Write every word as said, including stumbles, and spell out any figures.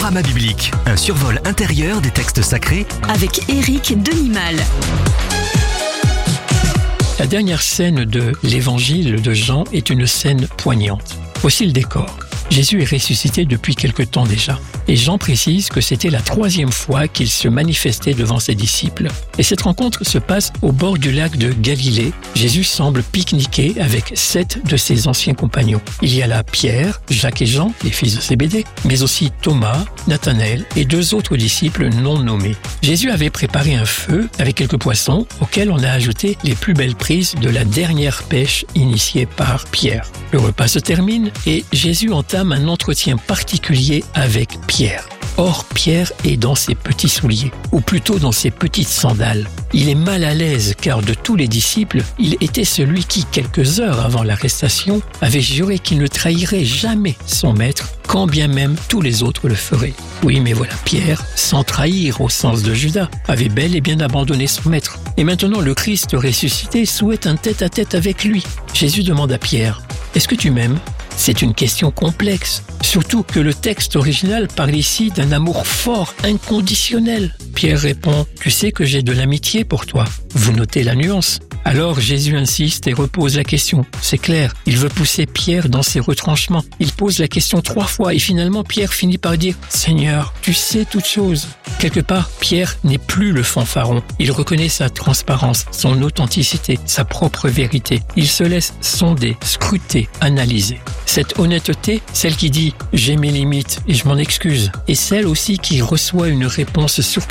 Panorama biblique, un survol intérieur des textes sacrés avec Éric Denimal. La dernière scène de l'évangile de Jean est une scène poignante. Voici le décor. Jésus est ressuscité depuis quelque temps déjà. Et Jean précise que c'était la troisième fois qu'il se manifestait devant ses disciples. Et cette rencontre se passe au bord du lac de Galilée. Jésus semble pique-niquer avec sept de ses anciens compagnons. Il y a là Pierre, Jacques et Jean, les fils de Zébédée, mais aussi Thomas, Nathanaël et deux autres disciples non nommés. Jésus avait préparé un feu avec quelques poissons auxquels on a ajouté les plus belles prises de la dernière pêche initiée par Pierre. Le repas se termine et Jésus entame un entretien particulier avec Pierre. Or, Pierre est dans ses petits souliers, ou plutôt dans ses petites sandales. Il est mal à l'aise car de tous les disciples, il était celui qui, quelques heures avant l'arrestation, avait juré qu'il ne trahirait jamais son maître, quand bien même tous les autres le feraient. Oui, mais voilà, Pierre, sans trahir au sens de Judas, avait bel et bien abandonné son maître. Et maintenant, le Christ ressuscité souhaite un tête-à-tête avec lui. Jésus demande à Pierre, « Est-ce que tu m'aimes ?» C'est une question complexe, surtout que le texte original parle ici d'un amour fort, inconditionnel. Pierre répond « Tu sais que j'ai de l'amitié pour toi. » Vous notez la nuance. Alors Jésus insiste et repose la question. C'est clair, il veut pousser Pierre dans ses retranchements. Il pose la question trois fois et finalement Pierre finit par dire « Seigneur, tu sais toutes choses. » Quelque part, Pierre n'est plus le fanfaron. Il reconnaît sa transparence, son authenticité, sa propre vérité. Il se laisse sonder, scruter, analyser. Cette honnêteté, celle qui dit « j'ai mes limites et je m'en excuse », et celle aussi qui reçoit une réponse surprenante